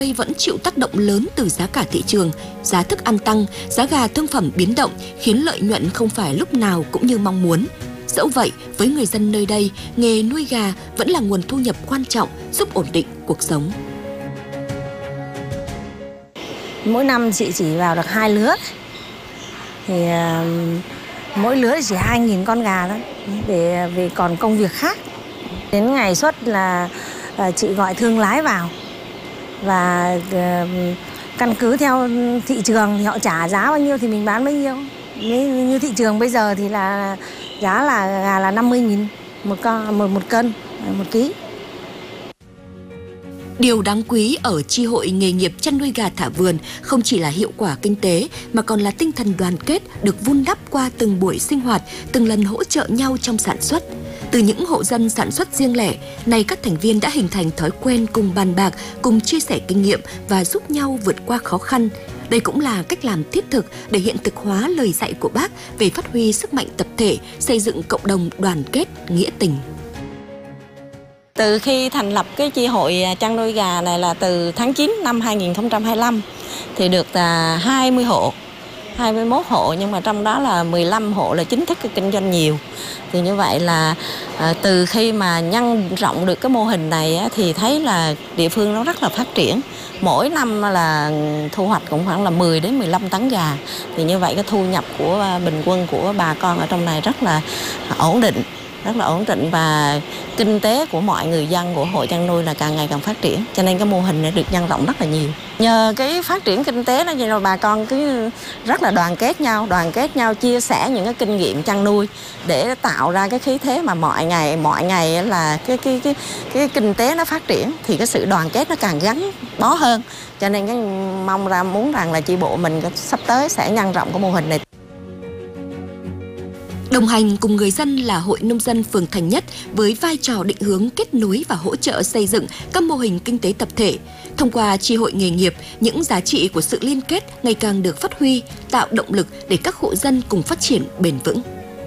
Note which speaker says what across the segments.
Speaker 1: vẫn chịu tác động lớn từ giá cả thị trường, giá thức ăn tăng, giá gà thương phẩm biến động khiến lợi nhuận không phải lúc nào cũng như mong muốn. Dẫu vậy, với người dân nơi đây, nghề nuôi gà vẫn là nguồn thu nhập quan trọng giúp ổn định cuộc sống.
Speaker 2: Mỗi năm chị chỉ vào được 2 lứa, thì mỗi lứa chỉ 2.000 con gà thôi, để vì còn công việc khác. Đến ngày xuất là chị gọi thương lái vào và căn cứ theo thị trường thì họ trả giá bao nhiêu thì mình bán bấy nhiêu. Như thị trường bây giờ thì là giá là gà là 50.000 một cân, 1 ký.
Speaker 1: Điều đáng quý ở chi hội nghề nghiệp chăn nuôi gà thả vườn không chỉ là hiệu quả kinh tế mà còn là tinh thần đoàn kết được vun đắp qua từng buổi sinh hoạt, từng lần hỗ trợ nhau trong sản xuất. Từ những hộ dân sản xuất riêng lẻ, nay các thành viên đã hình thành thói quen cùng bàn bạc, cùng chia sẻ kinh nghiệm và giúp nhau vượt qua khó khăn. Đây cũng là cách làm thiết thực để hiện thực hóa lời dạy của Bác về phát huy sức mạnh tập thể, xây dựng cộng đồng đoàn kết, nghĩa tình.
Speaker 3: Từ khi thành lập cái chi hội chăn nuôi gà này là từ tháng 9 năm 2025 thì được 20 hộ, 21 hộ, nhưng mà trong đó là 15 hộ là chính thức kinh doanh nhiều. Thì như vậy là từ khi mà nhân rộng được cái mô hình này thì thấy là địa phương nó rất là phát triển. Mỗi năm là thu hoạch cũng khoảng là 10 đến 15 tấn gà. Thì như vậy cái thu nhập của bình quân của bà con ở trong này rất là ổn định. Và kinh tế của mọi người dân của hộ chăn nuôi là càng ngày càng phát triển, cho nên cái mô hình này được nhân rộng rất là nhiều. Nhờ cái phát triển kinh tế đó, rồi bà con cứ rất là đoàn kết nhau chia sẻ những cái kinh nghiệm chăn nuôi để tạo ra cái khí thế mà mọi ngày là cái kinh tế nó phát triển thì cái sự đoàn kết nó càng gắn bó hơn. Cho nên cái muốn rằng là chi bộ mình sắp tới sẽ nhân rộng cái mô hình này.
Speaker 1: Đồng hành cùng người dân là Hội Nông dân phường Thành Nhất với vai trò định hướng kết nối và hỗ trợ xây dựng các mô hình kinh tế tập thể. Thông qua chi hội nghề nghiệp, những giá trị của sự liên kết ngày càng được phát huy, tạo động lực để các hộ dân cùng phát triển bền vững.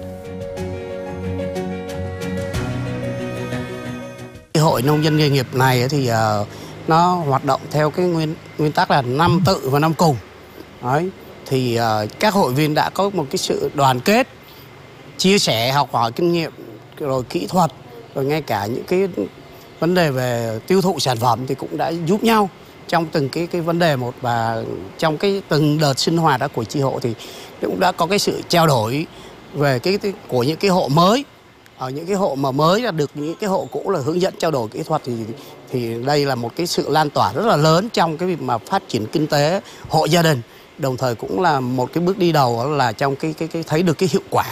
Speaker 4: Hội Nông dân nghề nghiệp này thì nó hoạt động theo cái nguyên tắc là 5 tự và 5 cùng. Đấy, thì các hội viên đã có một cái sự đoàn kết, chia sẻ, học hỏi kinh nghiệm, rồi kỹ thuật, rồi ngay cả những cái vấn đề về tiêu thụ sản phẩm thì cũng đã giúp nhau trong từng cái vấn đề một. Và trong cái từng đợt sinh hoạt của chi hội thì cũng đã có cái sự trao đổi về của những cái hộ mới. Ở những cái hộ mà mới là được những cái hộ cũ là hướng dẫn trao đổi kỹ thuật thì đây là một cái sự lan tỏa rất là lớn trong cái việc mà phát triển kinh tế hộ gia đình. Đồng thời cũng là một cái bước đi đầu là trong cái thấy được cái hiệu quả.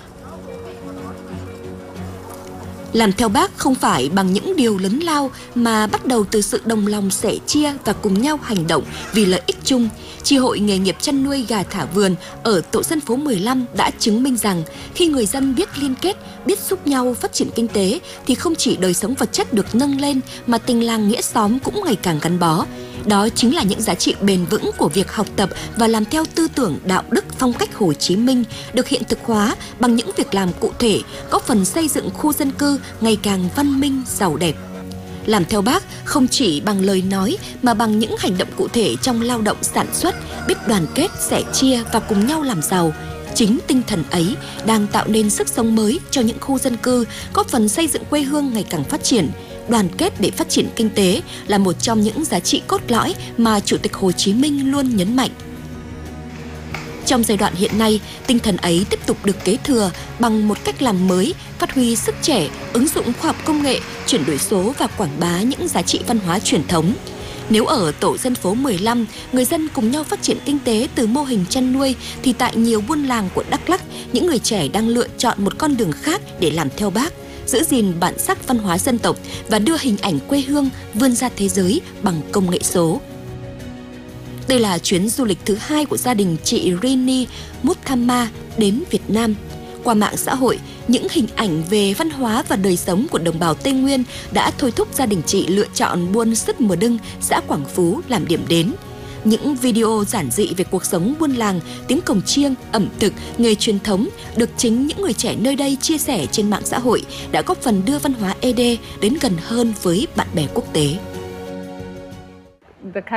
Speaker 1: Làm theo Bác không phải bằng những điều lớn lao mà bắt đầu từ sự đồng lòng sẻ chia và cùng nhau hành động vì lợi ích chung. Chi hội nghề nghiệp chăn nuôi gà thả vườn ở tổ dân phố 15 đã chứng minh rằng khi người dân biết liên kết, biết giúp nhau phát triển kinh tế thì không chỉ đời sống vật chất được nâng lên mà tình làng nghĩa xóm cũng ngày càng gắn bó. Đó chính là những giá trị bền vững của việc học tập và làm theo tư tưởng đạo đức phong cách Hồ Chí Minh được hiện thực hóa bằng những việc làm cụ thể, góp phần xây dựng khu dân cư ngày càng văn minh, giàu đẹp. Làm theo Bác không chỉ bằng lời nói mà bằng những hành động cụ thể trong lao động sản xuất, biết đoàn kết, sẻ chia và cùng nhau làm giàu. Chính tinh thần ấy đang tạo nên sức sống mới cho những khu dân cư, góp phần xây dựng quê hương ngày càng phát triển. Đoàn kết để phát triển kinh tế là một trong những giá trị cốt lõi mà Chủ tịch Hồ Chí Minh luôn nhấn mạnh. Trong giai đoạn hiện nay, tinh thần ấy tiếp tục được kế thừa bằng một cách làm mới, phát huy sức trẻ, ứng dụng khoa học công nghệ, chuyển đổi số và quảng bá những giá trị văn hóa truyền thống. Nếu ở tổ dân phố 15, người dân cùng nhau phát triển kinh tế từ mô hình chăn nuôi, thì tại nhiều buôn làng của Đắk Lắk, những người trẻ đang lựa chọn một con đường khác để làm theo Bác, giữ gìn bản sắc văn hóa dân tộc và đưa hình ảnh quê hương vươn ra thế giới bằng công nghệ số. Đây là chuyến du lịch thứ 2 của gia đình chị Rini Muthama đến Việt Nam. Qua mạng xã hội, những hình ảnh về văn hóa và đời sống của đồng bào Tây Nguyên đã thôi thúc gia đình chị lựa chọn buôn Sứt Mùa Đưng, xã Quảng Phú làm điểm đến. Những video giản dị về cuộc sống buôn làng, tiếng cồng chiêng, ẩm thực, nghề truyền thống được chính những người trẻ nơi đây chia sẻ trên mạng xã hội đã góp phần đưa văn hóa ED đến gần hơn với bạn bè quốc tế.